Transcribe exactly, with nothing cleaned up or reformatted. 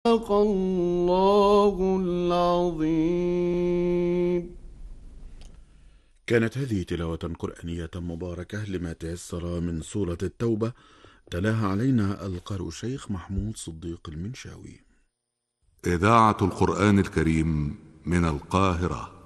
صدق الله العظيم. كانت هذه تلاوة قرآنية مباركة لما تيسر من سورة التوبة، تلاها علينا القارئ الشيخ محمود صديق المنشاوي. إذاعة القرآن الكريم من القاهرة.